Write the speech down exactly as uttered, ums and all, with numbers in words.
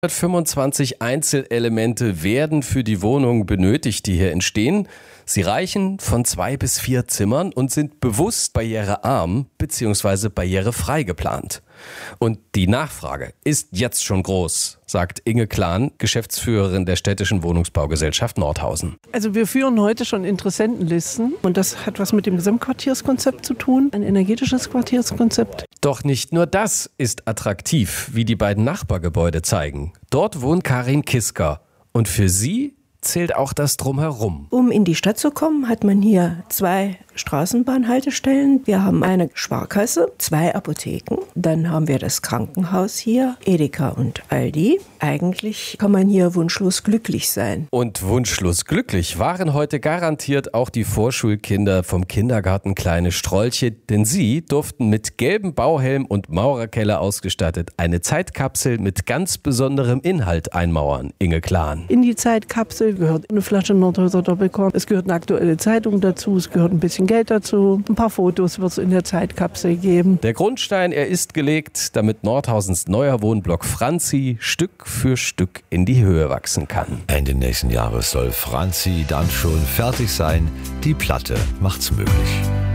hundertfünfundzwanzig Einzelelemente werden für die Wohnung benötigt, die hier entstehen. Sie reichen von zwei bis vier Zimmern und sind bewusst barrierearm bzw. barrierefrei geplant. Und die Nachfrage ist jetzt schon groß, sagt Inge Klan, Geschäftsführerin der Städtischen Wohnungsbaugesellschaft Nordhausen. Also wir führen heute schon Interessentenlisten und das hat was mit dem Gesamtquartierskonzept zu tun, ein energetisches Quartierskonzept. Doch nicht nur das ist attraktiv, wie die beiden Nachbargebäude zeigen. Dort wohnt Karin Kisker und für sie zählt auch das Drumherum. Um in die Stadt zu kommen, hat man hier zwei Straßenbahnhaltestellen. Wir haben eine Sparkasse, zwei Apotheken. Dann haben wir das Krankenhaus hier, Edeka und Aldi. Eigentlich kann man hier wunschlos glücklich sein. Und wunschlos glücklich waren heute garantiert auch die Vorschulkinder vom Kindergarten Kleine Strolche, denn sie durften mit gelbem Bauhelm und Maurerkeller ausgestattet eine Zeitkapsel mit ganz besonderem Inhalt einmauern. Inge Klan. In die Zeitkapsel gehört eine Flasche Nordhäuser Doppelkorn, es gehört eine aktuelle Zeitung dazu, es gehört ein bisschen Geld dazu, ein paar Fotos wird es in der Zeitkapsel geben. Der Grundstein, er ist gelegt, damit Nordhausens neuer Wohnblock Franzi Stück für Stück in die Höhe wachsen kann. Ende nächsten Jahres soll Franzi dann schon fertig sein. Die Platte macht's möglich.